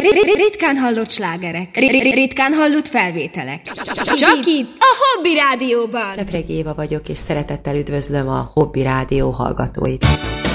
Ritkán hallott slágerek. Ritkán hallott felvételek. Csak itt, a Hobby Rádióban. Csepregi Éva vagyok, és szeretettel üdvözlöm a Hobby Rádió hallgatóit.